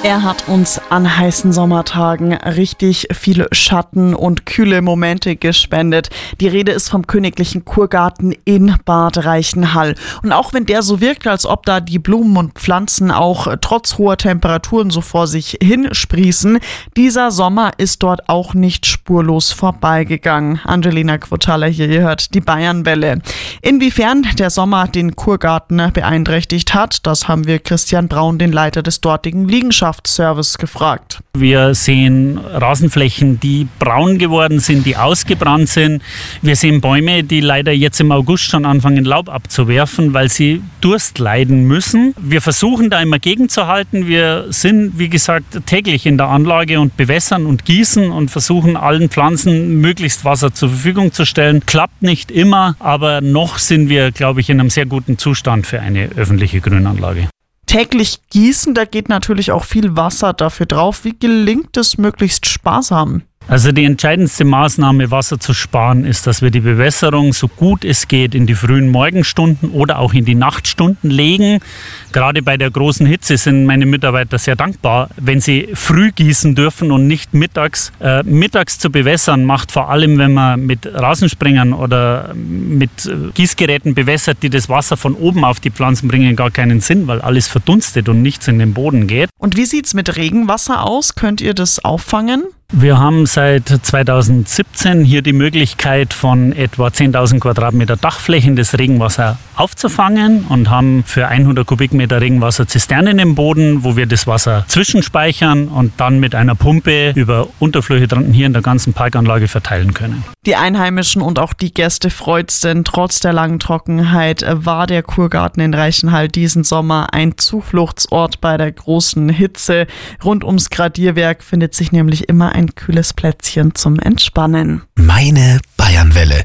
Er hat uns an heißen Sommertagen richtig viele Schatten und kühle Momente gespendet. Die Rede ist vom Königlichen Kurgarten in Bad Reichenhall. Und auch wenn der so wirkt, als ob da die Blumen und Pflanzen auch trotz hoher Temperaturen so vor sich hinsprießen, dieser Sommer ist dort auch nicht spurlos vorbeigegangen. Angelina Quotala hier, ihr hört die Bayernwelle. Inwiefern der Sommer den Kurgarten beeinträchtigt hat, das haben wir Christian Braun, den Leiter des dortigen Liegenschaftsservice, gefragt. Wir sehen Rasenflächen, die braun geworden sind, die ausgebrannt sind. Wir sehen Bäume, die leider jetzt im August schon anfangen, Laub abzuwerfen, weil sie Durst leiden müssen. Wir versuchen da immer gegenzuhalten. Wir sind, wie gesagt, täglich in der Anlage und bewässern und gießen und versuchen allen Pflanzen möglichst Wasser zur Verfügung zu stellen. Klappt nicht immer, aber noch sind wir, glaube ich, in einem sehr guten Zustand für eine öffentliche Grünanlage. Täglich gießen, da geht natürlich auch viel Wasser dafür drauf. Wie gelingt es möglichst sparsam? Also die entscheidendste Maßnahme, Wasser zu sparen, ist, dass wir die Bewässerung so gut es geht in die frühen Morgenstunden oder auch in die Nachtstunden legen. Gerade bei der großen Hitze sind meine Mitarbeiter sehr dankbar, wenn sie früh gießen dürfen und nicht mittags. Mittags zu bewässern macht vor allem, wenn man mit Rasensprengern oder mit Gießgeräten bewässert, die das Wasser von oben auf die Pflanzen bringen, gar keinen Sinn, weil alles verdunstet und nichts in den Boden geht. Und wie sieht's mit Regenwasser aus? Könnt ihr das auffangen? Wir haben seit 2017 hier die Möglichkeit, von etwa 10.000 Quadratmeter Dachflächen das Regenwasser aufzufangen und haben für 100 Kubikmeter Regenwasser Zisternen im Boden, wo wir das Wasser zwischenspeichern und dann mit einer Pumpe über Unterflurhydranten hier in der ganzen Parkanlage verteilen können. Die Einheimischen und auch die Gäste freut's, denn trotz der langen Trockenheit war der Kurgarten in Reichenhall diesen Sommer ein Zufluchtsort bei der großen Hitze. Rund ums Gradierwerk findet sich nämlich immer ein kühles Plätzchen zum Entspannen. Meine Bayernwelle.